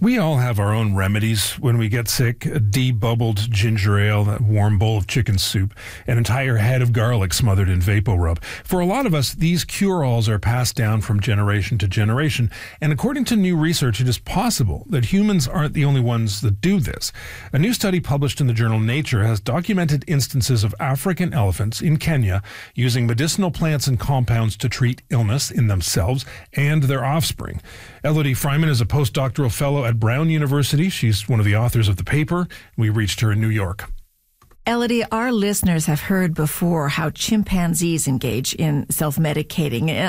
We all have our own remedies when we get sick. A de-bubbled ginger ale, a warm bowl of chicken soup, an entire head of garlic smothered in VapoRub. For a lot of us, these cure-alls are passed down from generation to generation, and according to new research, it is possible that humans aren't the only ones that do this. A new study published in the journal Nature has documented instances of African elephants in Kenya using medicinal plants and compounds to treat illness in themselves and their offspring. Elodie Freiman is a postdoctoral fellow at Brown University. She's one of the authors of the paper. We reached her in New York. Elodie, our listeners have heard before how chimpanzees engage in self-medicating.